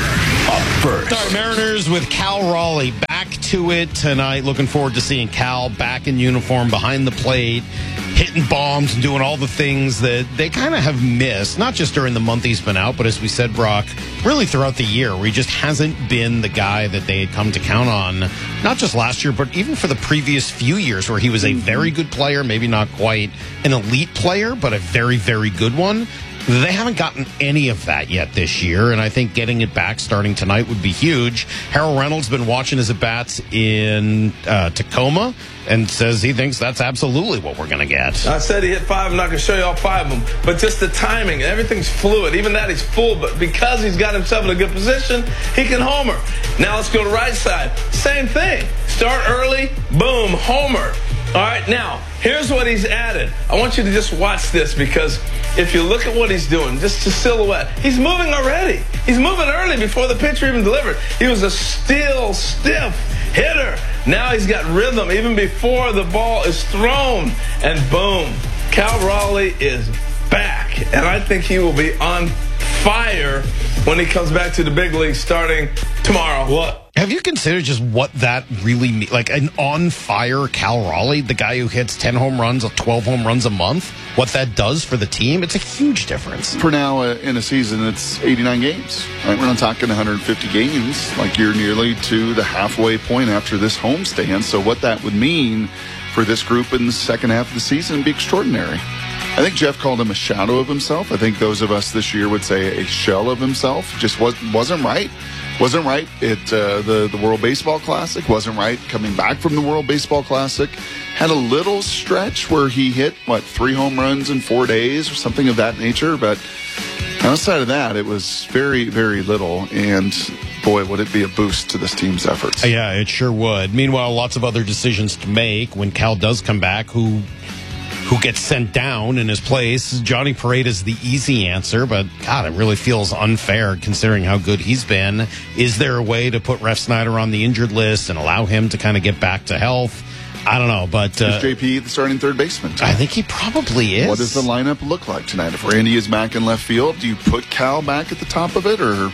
Up first. All right, Mariners with Cal Raleigh back to it tonight. Looking forward to seeing Cal back in uniform behind the plate, hitting bombs and doing all the things that they kind of have missed, not just during the month he's been out, but as we said, Brock, really throughout the year, where he just hasn't been the guy that they had come to count on, not just last year, but even for the previous few years where he was a very good player, maybe not quite an elite player, but a very, very good one. They haven't gotten any of that yet this year, and I think getting it back starting tonight would be huge. Harold Reynolds has been watching his at-bats in uh, Tacoma and says he thinks that's absolutely what we're going to get. I said he hit five. I'm not going to show you all five of them, but just the timing, everything's fluid. Even that, he's full, but because he's got himself in a good position, he can homer. Now let's go to right side. Same thing. Start early, boom, homer. All right, now, here's what he's added. I want you to just watch this because if you look at what he's doing, just the silhouette, he's moving already. He's moving early before the pitcher even delivered. He was a still, stiff hitter. Now he's got rhythm even before the ball is thrown. And boom, Cal Raleigh is back. And I think he will be on fire when he comes back to the big league starting tomorrow. What? Have you considered just what that really means? Like an on-fire Cal Raleigh, the guy who hits ten home runs, twelve home runs a month, what that does for the team? It's a huge difference. For now, uh, in a season, it's eighty-nine games. Right? We're not talking one hundred fifty games. Like, you're nearly to the halfway point after this homestand. So what that would mean for this group in the second half of the season would be extraordinary. I think Jeff called him a shadow of himself. I think those of us this year would say a shell of himself. Just was, wasn't right. Wasn't right at uh, the, the World Baseball Classic. Wasn't right coming back from the World Baseball Classic. Had a little stretch where he hit, what, three home runs in four days or something of that nature. But outside of that, it was very, very little. And boy, would it be a boost to this team's efforts. Yeah, it sure would. Meanwhile, lots of other decisions to make when Cal does come back. Who... who gets sent down in his place. Johnny Parade is the easy answer, but God, it really feels unfair considering how good he's been. Is there a way to put Ref Snyder on the injured list and allow him to kind of get back to health? I don't know, but... Uh, is J P the starting third baseman? I think he probably is. What does the lineup look like tonight? If Randy is back in left field, do you put Cal back at the top of it, or...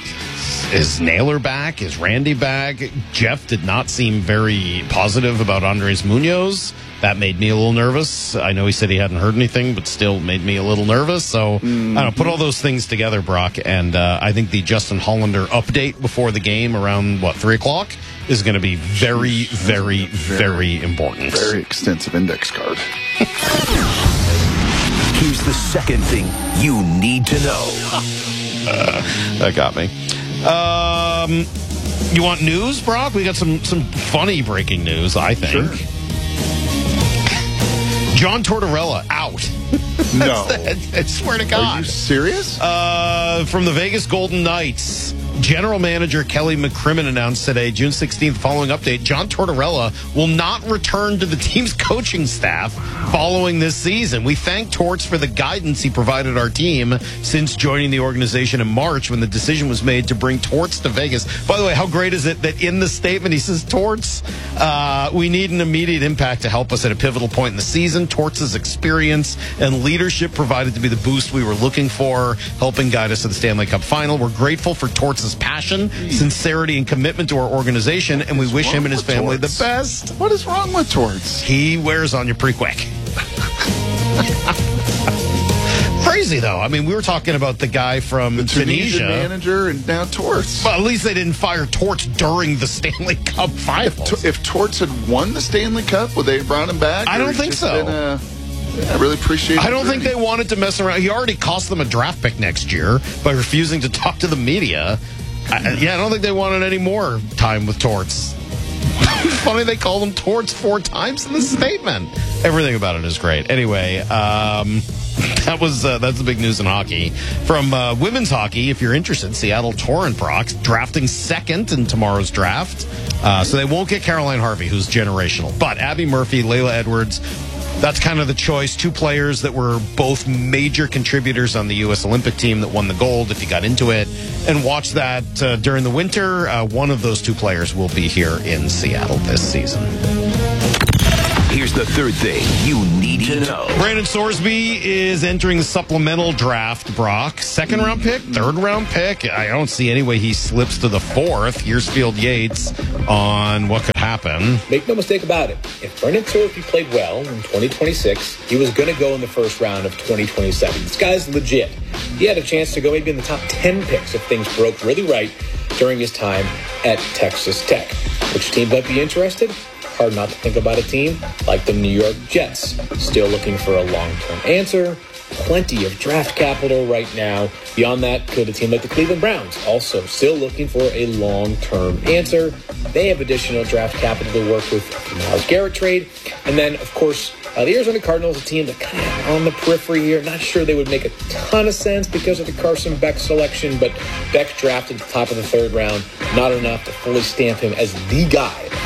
Is Naylor back? Is Randy back? Jeff did not seem very positive about Andres Munoz. That made me a little nervous. I know he said he hadn't heard anything, but still made me a little nervous. So, mm-hmm. I don't know, put all those things together, Brock, and uh, I think the Justin Hollander update before the game around, what, three o'clock is going to be very, very, very, very important. Very extensive index card. Here's the second thing you need to know. Uh, that got me. Um, you want news, Brock? We got some, some funny breaking news, I think. Sure. John Tortorella out. No. I swear to God. Are you serious? Uh, from the Vegas Golden Knights. General Manager Kelly McCrimmon announced today, June sixteenth, following update, John Tortorella will not return to the team's coaching staff following this season. We thank Torts for the guidance he provided our team since joining the organization in March when the decision was made to bring Torts to Vegas. By the way, how great is it that in the statement he says, Torts, uh, we need an immediate impact to help us at a pivotal point in the season. Torts' experience and leadership provided to be the boost we were looking for, helping guide us to the Stanley Cup final. We're grateful for Torts' passion, sincerity, and commitment to our organization, and we wish him and his family the best. What is wrong with Torts? He wears on you pretty quick. Phrase crazy, though. I mean, we were talking about the guy from the Tunisian Tunisia. manager and now Torts. Well, at least they didn't fire Torts during the Stanley Cup Finals. If, if Torts had won the Stanley Cup, would they have brought him back? I don't think so. Been, uh, I really appreciate it. I don't think they wanted to mess around. He already cost them a draft pick next year by refusing to talk to the media. I, yeah, I don't think they wanted any more time with Torts. Funny they called him Torts four times in this statement. Everything about it is great. Anyway, um, that was uh, that's the big news in hockey. From uh, women's hockey, if you're interested, Seattle Torrent Brock drafting second in tomorrow's draft. Uh, so they won't get Caroline Harvey, who's generational. But Abby Murphy, Layla Edwards, that's kind of the choice. Two players that were both major contributors on the U S Olympic team that won the gold, if you got into it. And watch that uh, during the winter. Uh, one of those two players will be here in Seattle this season. Here's the third thing you need to know. Brandon Sorsby is entering the supplemental draft, Brock. Second round pick, third round pick. I don't see any way he slips to the fourth. Here's Field Yates on what could happen. Make no mistake about it. If Brandon Sorsby played well in twenty twenty-six, he was going to go in the first round of twenty twenty-seven. This guy's legit. He had a chance to go maybe in the top ten picks if things broke really right during his time at Texas Tech. Which team might be interested? Hard not to think about a team like the New York Jets, still looking for a long-term answer. Plenty of draft capital right now. Beyond that, could a team like the Cleveland Browns, also still looking for a long-term answer. They have additional draft capital to work with the Myles Garrett trade. And then, of course, uh, the Arizona Cardinals, a team that kind of on the periphery here. Not sure they would make a ton of sense because of the Carson Beck selection, but Beck drafted at the top of the third round. Not enough to fully stamp him as the guy